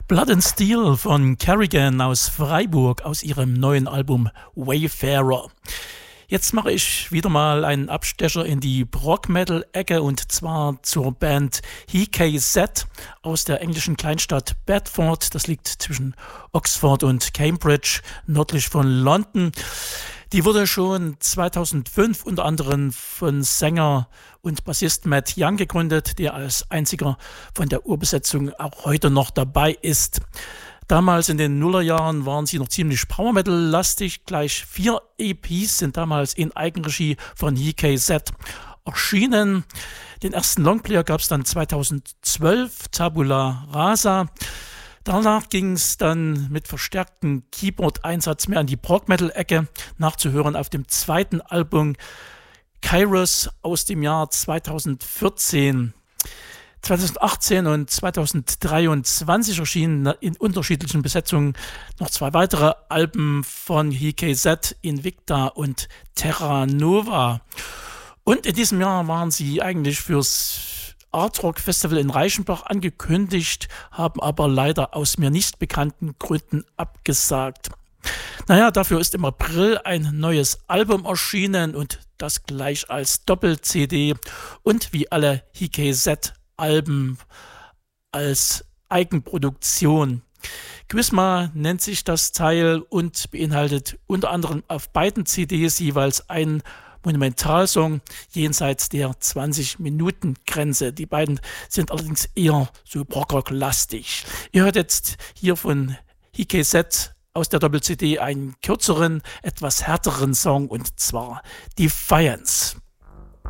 Blood and Steel von Kerrigan aus Freiburg aus ihrem neuen Album Wayfarer. Jetzt mache ich wieder mal einen Abstecher in die Prog-Metal-Ecke und zwar zur Band HKZ aus der englischen Kleinstadt Bedford. Das liegt zwischen Oxford und Cambridge, nördlich von London. Die wurde schon 2005 unter anderem von Sänger und Bassist Matt Young gegründet, der als einziger von der Urbesetzung auch heute noch dabei ist. Damals in den Nullerjahren waren sie noch ziemlich Power Metal-lastig. Gleich 4 EPs sind damals in Eigenregie von HKZ erschienen. Den ersten Longplayer gab es dann 2012, Tabula Rasa. Danach ging es dann mit verstärktem Keyboard-Einsatz mehr an die Prog-Metal-Ecke, nachzuhören auf dem zweiten Album Kairos aus dem Jahr 2014. 2018 und 2023 erschienen in unterschiedlichen Besetzungen noch 2 weitere Alben von HKZ, Invicta und Terra Nova. Und in diesem Jahr waren sie eigentlich fürs Art Rock Festival in Reichenbach angekündigt, haben aber leider aus mir nicht bekannten Gründen abgesagt. Naja, dafür ist im April ein neues Album erschienen und das gleich als Doppel-CD und wie alle HKZ-Alben als Eigenproduktion. Quizma nennt sich das Teil und beinhaltet unter anderem auf beiden CDs jeweils einen Monumentalsong jenseits der 20-Minuten-Grenze. Die beiden sind allerdings eher so Prog-Rock-lastig. Ihr hört jetzt hier von HKZ aus der Doppel-CD einen kürzeren, etwas härteren Song und zwar Defiance.